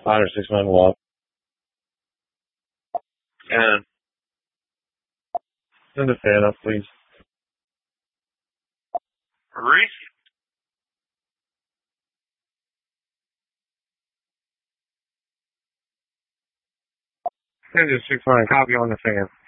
5 or 6 man walk. And send the fan up, please. Reese? Send a 6 man copy on the fan.